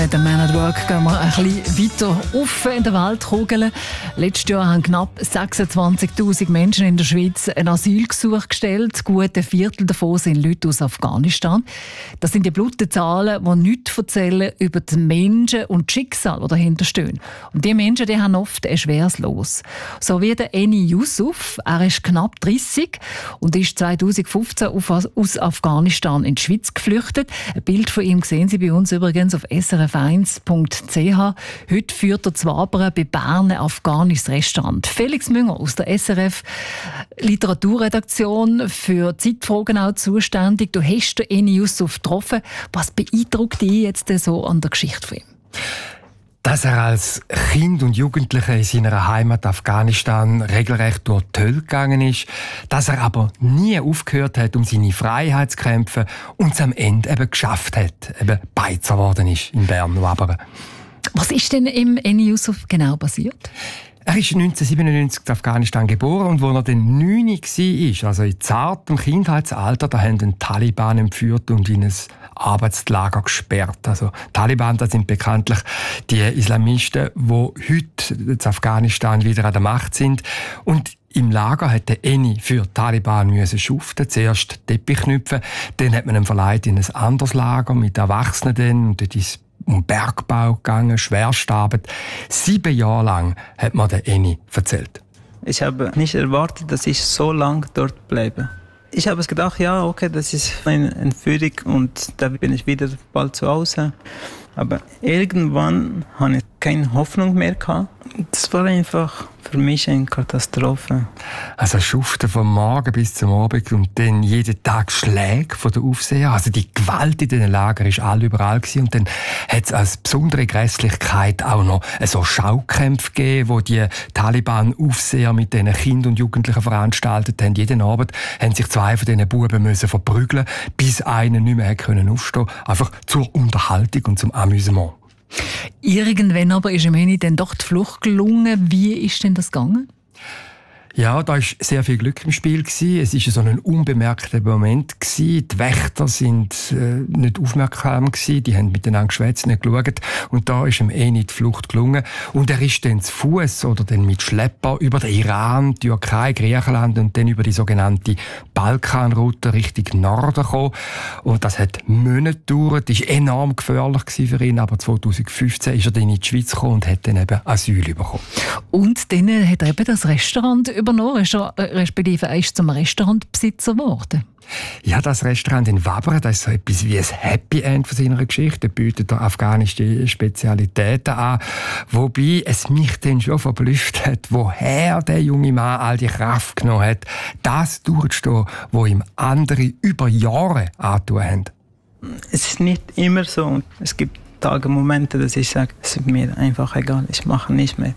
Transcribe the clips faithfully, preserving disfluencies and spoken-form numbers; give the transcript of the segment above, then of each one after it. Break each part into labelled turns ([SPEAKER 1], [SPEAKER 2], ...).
[SPEAKER 1] Der Man at Work gehen wir ein bisschen weiter auf in der Weltkugel. Letztes Jahr haben knapp sechsundzwanzigtausend Menschen in der Schweiz ein Asylgesuch gestellt. Gut ein Viertel davon sind Leute aus Afghanistan. Das sind die blutigen Zahlen, die nichts erzählen über die Menschen und das Schicksal, die dahinter stehen. Und diese Menschen die haben oft ein schweres Los. So wie der Eni Yusuf. Er ist knapp dreissig und ist zweitausendfünfzehn aus Afghanistan in die Schweiz geflüchtet. Ein Bild von ihm sehen Sie bei uns übrigens auf S R F eins punkt c h. Heute führt er zu Wabern bei Bern ein afghanisches Restaurant. Felix Münger aus der S R F Literaturredaktion für Zeitfragen auch zuständig. Du hast den Eni Yusuf getroffen. Was beeindruckt dich jetzt so an der Geschichte von ihm?
[SPEAKER 2] Dass er als Kind und Jugendlicher in seiner Heimat Afghanistan regelrecht durch die Hölle gegangen ist, dass er aber nie aufgehört hat, um seine Freiheit zu kämpfen und es am Ende eben geschafft hat, eben Beizer geworden ist in Bern-Wabern.
[SPEAKER 1] Was ist denn im Eni Yusuf genau passiert?
[SPEAKER 2] Er ist neunzehnhundertsiebenundneunzig in Afghanistan geboren und als er dann neun war, also in zartem Kindheitsalter, da haben die Taliban entführt und in ein Arbeitslager gesperrt. Also Taliban, das sind bekanntlich die Islamisten, die heute in Afghanistan wieder an der Macht sind. Und im Lager hat der Eni für die Taliban müssen schuften, zuerst Teppich knüpfen, dann hat man ihn verleiht in ein anderes Lager mit Erwachsenen und dort ist um Bergbau gegangen, Schwerstarbeit. Sieben Jahre lang hat mir der Eni erzählt.
[SPEAKER 3] Ich habe nicht erwartet, dass ich so lange dort bleibe. Ich habe es gedacht, ja, okay, das ist eine Entführung und da bin ich wieder bald zu Hause. Aber irgendwann hatte ich keine Hoffnung mehr gehabt. Das war einfach für mich eine Katastrophe.
[SPEAKER 2] Also Schuften vom Morgen bis zum Abend und dann jeden Tag Schläge von der Aufseher. Also die Gewalt in diesen Lagern war allüberall gewesen. Und dann hat es als besondere Grässlichkeit auch noch so Schaukämpfe gegeben, wo die Taliban-Aufseher mit diesen Kindern und Jugendlichen veranstaltet haben. Jeden Abend haben sich zwei von diesen Buben müssen verprügeln, bis einer nicht mehr aufstehen konnte. Einfach zur Unterhaltung und zum Amüsement.
[SPEAKER 1] Irgendwann aber ist ihm Eni dann doch die Flucht gelungen. Wie ist denn das gegangen?
[SPEAKER 2] Ja, da war sehr viel Glück im Spiel. Es war so ein unbemerkter Moment. Die Wächter sind äh, nicht aufmerksam gewesen. Die haben miteinander geschwätzt, nicht geschaut. Und da ist ihm Eni die Flucht gelungen. Und er ist dann zu Fuß oder dann mit Schlepper über den Iran, Türkei, Griechenland und dann über die sogenannte Balkanroute Richtung Norden gekommen. Und das hat Monate gedauert. Das war enorm gefährlich für ihn. Aber zweitausendfünfzehn ist er dann in die Schweiz gekommen und hat dann eben Asyl bekommen.
[SPEAKER 1] Und dann hat er eben das Restaurant übernommen, respektive er ist zum Restaurantbesitzer geworden.
[SPEAKER 2] Ja, das Restaurant in Wabern, das ist so etwas wie ein Happy End von seiner Geschichte. Er bietet afghanische Spezialitäten an. Wobei es mich dann schon verblüfft hat, woher der junge Mann all die Kraft genommen hat, das durchzustehen, was ihm andere über Jahre angetan haben.
[SPEAKER 3] Es ist nicht immer so. Es gibt Tage, Momente, dass ich sage, es ist mir einfach egal, ich mache nicht mehr.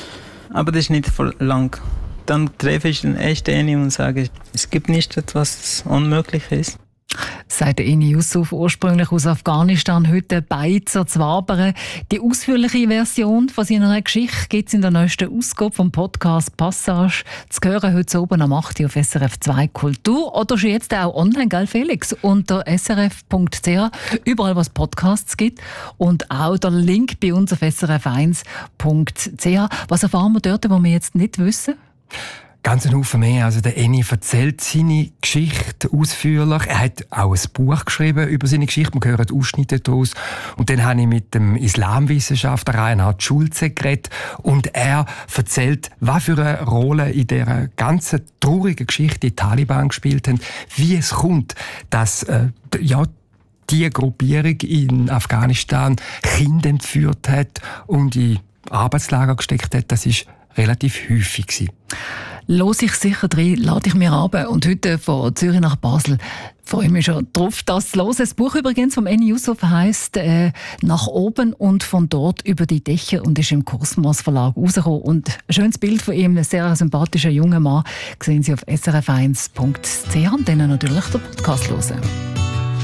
[SPEAKER 3] Aber das ist nicht für lang. Dann treffe ich den echten Eni und sage, es gibt nicht etwas, was unmöglich ist.
[SPEAKER 1] Sagt Eni Yusuf, ursprünglich aus Afghanistan, heute Beizer zu Wabern. Die ausführliche Version von seiner Geschichte gibt es in der neuesten Ausgabe vom Podcast «Passage». Zu hören heute oben am acht Uhr auf S R F zwei Kultur oder schon jetzt auch online, gell Felix? Unter s r f punkt c h, überall, was Podcasts gibt. Und auch der Link bei uns auf s r f eins punkt c h. Was erfahren wir dort, was wir jetzt nicht wissen?
[SPEAKER 2] Ganz ein Haufen mehr. Also der Eni erzählt seine Geschichte ausführlich. Er hat auch ein Buch geschrieben über seine Geschichte. Man hört Ausschnitte daraus. Und dann habe ich mit dem Islamwissenschaftler Reinhard Schulze geredet. Und er erzählt, was für eine Rolle in dieser ganzen traurigen Geschichte die Taliban gespielt haben. Wie es kommt, dass äh, ja, die Gruppierung in Afghanistan Kinder entführt hat und in Arbeitslager gesteckt hat. Das ist relativ häufig gewesen.
[SPEAKER 1] Los ich sicher drin, lade ich mir ab. Und heute von Zürich nach Basel freue ich mich schon drauf, das zu hören. Das Buch übrigens vom Eni Yusuf heisst äh, «Nach oben und von dort über die Dächer» und ist im Kosmos Verlag rausgekommen. Und ein schönes Bild von ihm, ein sehr sympathischer junger Mann, sehen Sie auf s r f eins punkt c h und dann natürlich den Podcast hören.